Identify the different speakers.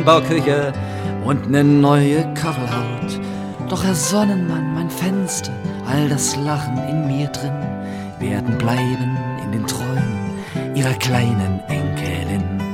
Speaker 1: Bauküche und ne neue Kavelhaut. Doch Herr Sonnenmann, mein Fenster, all das Lachen in mir drin, werden bleiben in den Träumen Ihrer kleinen